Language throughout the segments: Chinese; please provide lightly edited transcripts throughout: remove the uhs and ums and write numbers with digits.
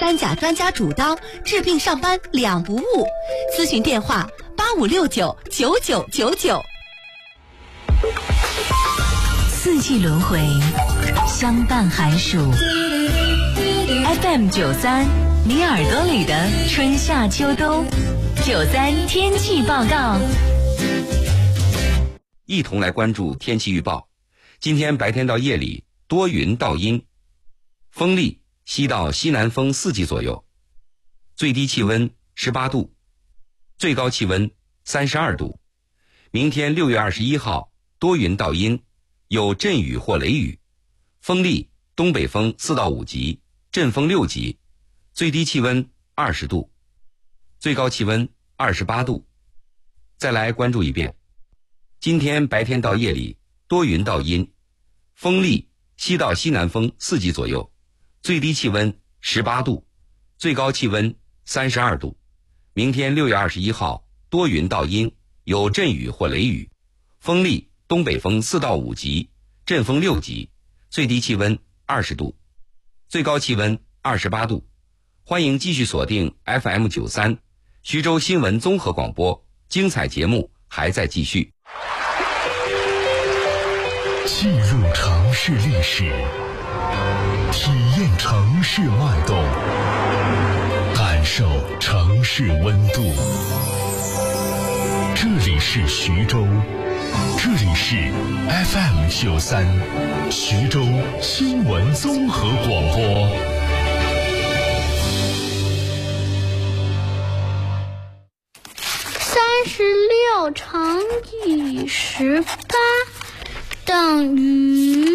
三甲专家主刀，治病上班两不误。咨询电话85699999。 四季轮回，相伴寒暑。FM93，你耳朵里的春夏秋冬。93天气报告。 一同来关注天气预报。今天白天到夜里多云到阴，风力西到西南风4级左右，最低气温18度，最高气温32度。明天6月21号多云到阴，有阵雨或雷雨，风力东北风4到5级，阵风6级，最低气温20度，最高气温28度。再来关注一遍，今天白天到夜里多云到阴，风力西到西南风4级左右，最低气温18度，最高气温32度。明天6月21号多云到阴，有阵雨或雷雨，风力东北风4到5级，阵风6级，最低气温20度，最高气温28度。欢迎继续锁定 FM93 徐州新闻综合广播，精彩节目还在继续。 进入城市历史，体验城市脉动，感受城市温度。这里是徐州，这里是 FM93 徐州新闻综合广播。 36乘以18等于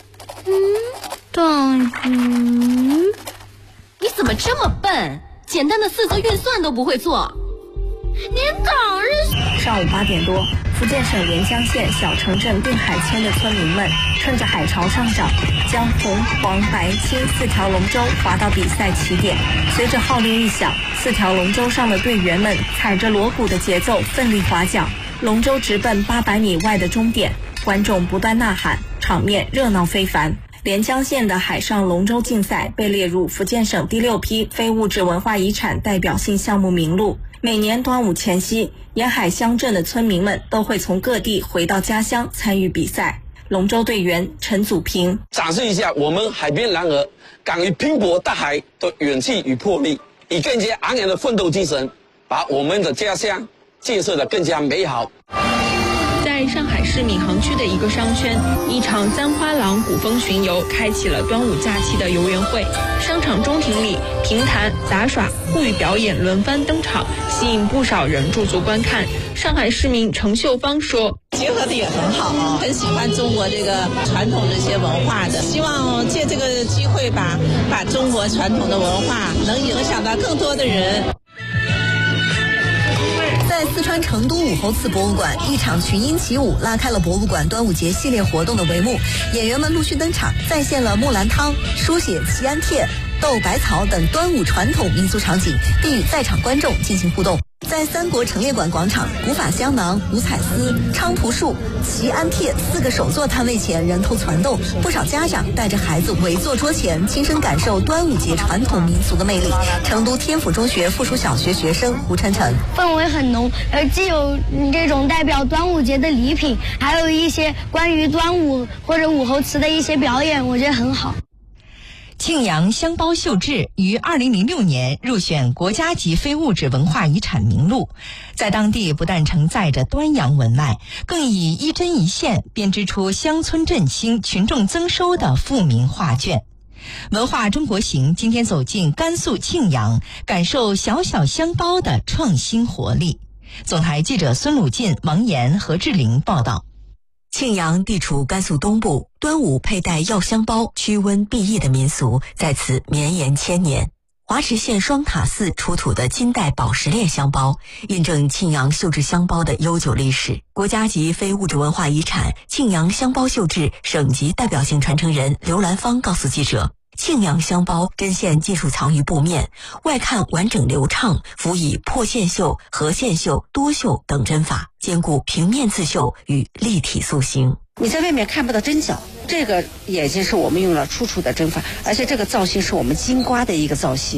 你怎么这么笨？简单的4则运算都不会做。 您总是…… 上午8点多，福建省连江县小城镇定海村的村民们趁着海潮上涨，将红、黄、白、青4条龙舟划到比赛起点。随着号令一响，4条龙舟上的队员们踩着锣鼓的节奏奋力划桨，龙舟直奔800米外的终点，观众不断呐喊，场面热闹非凡。连江县的海上龙舟竞赛被列入福建省第6批非物质文化遗产代表性项目名录。每年端午前夕，沿海乡镇的村民们都会从各地回到家乡参与比赛。龙舟队员陈祖平展示一下我们海边男儿敢于拼搏大海的勇气与魄力，以更加昂扬的奋斗精神，把我们的家乡建设得更加美好。 在上海市闵行区的一个商圈，一场簪花廊古风巡游开启了端午假期的游园会。商场中庭里，评弹、杂耍、沪语表演轮番登场，吸引不少人驻足观看。上海市民程秀芳说：“ 结合的也很好啊，很喜欢中国这个传统这些文化的，希望借这个机会把中国传统的文化能影响到更多的人。” 在四川成都武侯祠博物馆，一场群英起舞拉开了博物馆端午节系列活动的帷幕。演员们陆续登场，再现了木兰汤、书写祈安帖、斗百草等端午传统民俗场景，并与在场观众进行互动。在三国陈列馆广场，古法香囊、五彩丝、菖蒲树、祈安帖4个手作摊位前人头攒动，不少家长带着孩子围坐桌前，亲身感受端午节传统民俗的魅力。成都天府中学附属小学学生胡晨晨： 氛围很浓，既有这种代表端午节的礼品，还有一些关于端午或者武侯祠的一些表演，我觉得很好。 庆阳香包绣制于2006年入选国家级非物质文化遗产名录，在当地不但承载着端阳文脉，更以一针一线编织出乡村振兴、群众增收的富民画卷。文化中国行今天走进甘肃庆阳，感受小小香包的创新活力。总台记者孙鲁进、王岩、何志玲报道。 庆阳地处甘肃东部，端午佩戴药香包驱瘟避疫的民俗在此绵延千年。华池县双塔寺出土的金代宝石链香包，印证庆阳绣制香包的悠久历史。国家级非物质文化遗产庆阳香包绣制省级代表性传承人刘兰芳告诉记者，庆阳香包针线尽数藏于布面，外看完整流畅，辅以破线绣、合线绣、多绣等针法，兼顾平面刺绣与立体塑形。 你在外面看不到针脚，这个眼睛是我们用了出处的针法，而且这个造型是我们金瓜的一个造型。